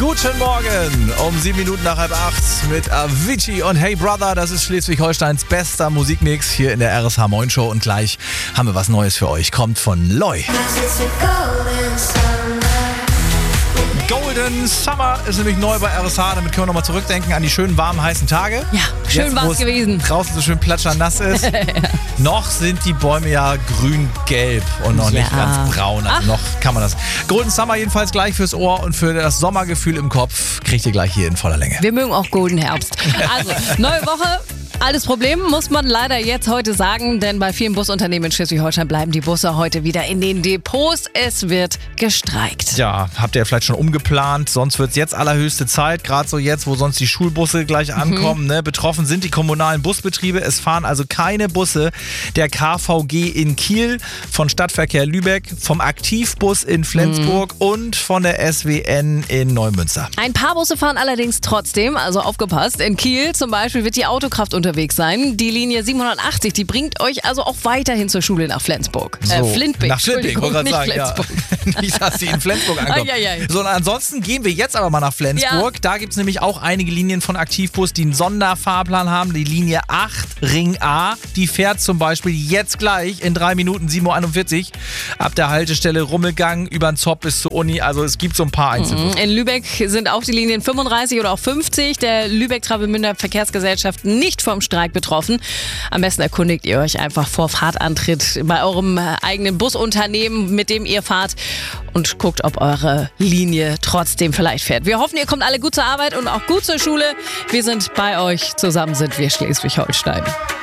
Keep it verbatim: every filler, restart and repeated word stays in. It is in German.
Guten Morgen, um sieben Minuten nach halb acht mit Avicii und Hey Brother. Das ist Schleswig-Holsteins bester Musikmix hier in der R S H Moin Show. Und gleich haben wir was Neues für euch. Kommt von Loy. Golden Summer ist nämlich neu bei R S H. Damit können wir nochmal zurückdenken an die schönen, warmen, heißen Tage. Ja, schön war es gewesen. Draußen so schön platschernass ist. Ja. Noch sind die Bäume ja grün-gelb und noch Ja. nicht ganz braun. Also Ach. noch kann man das. Golden Summer jedenfalls gleich fürs Ohr und für das Sommergefühl im Kopf kriegt ihr gleich hier in voller Länge. Wir mögen auch Golden Herbst. Also, neue Woche. Alles Problem, muss man leider jetzt heute sagen, denn bei vielen Busunternehmen in Schleswig-Holstein bleiben die Busse heute wieder in den Depots. Es wird gestreikt. Ja, habt ihr vielleicht schon umgeplant, sonst wird es jetzt allerhöchste Zeit, gerade so jetzt, wo sonst die Schulbusse gleich ankommen. Mhm. Ne? Betroffen sind die kommunalen Busbetriebe. Es fahren also keine Busse der K V G in Kiel, von Stadtverkehr Lübeck, vom Aktivbus in Flensburg mhm. und von der S W N in Neumünster. Ein paar Busse fahren allerdings trotzdem, also aufgepasst. In Kiel zum Beispiel wird die Autokraft unterwegs sein. Die Linie siebenhundertachtzig, die bringt euch also auch weiterhin zur Schule nach Flensburg. So, Äh, Flintbeek, nach Flintbeek, Entschuldigung, wollte nicht ich gerade sagen. Flensburg. Ja. Nicht, dass sie in Flensburg ankommt. Ai, ai, ai. So, und ansonsten gehen wir jetzt aber mal nach Flensburg. Ja. Da gibt es nämlich auch einige Linien von Aktivbus, die einen Sonderfahrplan haben. Die Linie acht, Ring A, die fährt zum Beispiel jetzt gleich in drei Minuten, sieben Uhr einundvierzig, ab der Haltestelle Rummelgang über den Zopp bis zur Uni. Also es gibt so ein paar Einzelbusse. In Lübeck sind auch die Linien fünfunddreißig oder auch fünfzig der Lübeck-Travemünder Verkehrsgesellschaft nicht vom Streik betroffen. Am besten erkundigt ihr euch einfach vor Fahrtantritt bei eurem eigenen Busunternehmen, mit dem ihr fahrt, und guckt, ob eure Linie trotzdem vielleicht fährt. Wir hoffen, ihr kommt alle gut zur Arbeit und auch gut zur Schule. Wir sind bei euch. Zusammen sind wir Schleswig-Holstein.